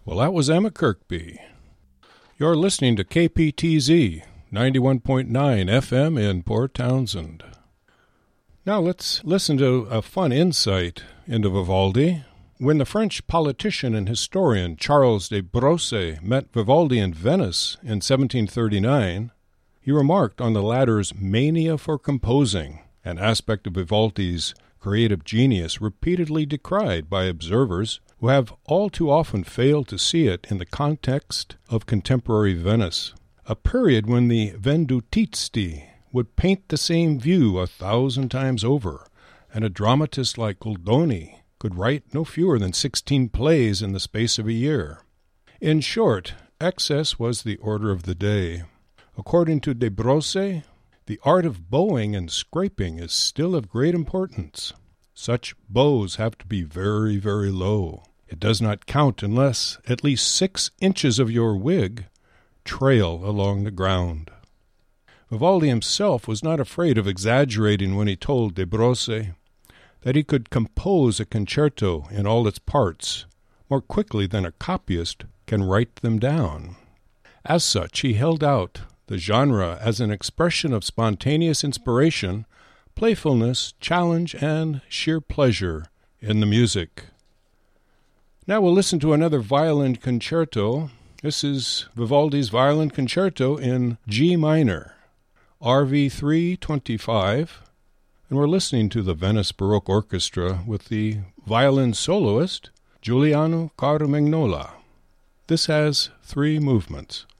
Well, that was Emma Kirkby. You're listening to KPTZ 91.9 FM in Port Townsend. Now let's listen to a fun insight into Vivaldi. When the French politician and historian Charles de Brosse met Vivaldi in Venice in 1739, he remarked on the latter's mania for composing, an aspect of Vivaldi's creative genius repeatedly decried by observers who have all too often failed to see it in the context of contemporary Venice, a period when the Vendutisti would paint the same view 1,000 times over, and a dramatist like Goldoni could write no fewer than 16 plays in the space of a year. In short, excess was the order of the day. According to de Brosse, the art of bowing and scraping is still of great importance. Such bows have to be very, very low. It does not count unless at least 6 inches of your wig trail along the ground. Vivaldi himself was not afraid of exaggerating when he told de Brosse that he could compose a concerto in all its parts more quickly than a copyist can write them down. As such, he held out the genre as an expression of spontaneous inspiration, playfulness, challenge, and sheer pleasure in the music. Now we'll listen to another violin concerto. This is Vivaldi's Violin Concerto in G minor, RV 325, and we're listening to the Venice Baroque Orchestra with the violin soloist Giuliano Carmagnola. This has 3 movements.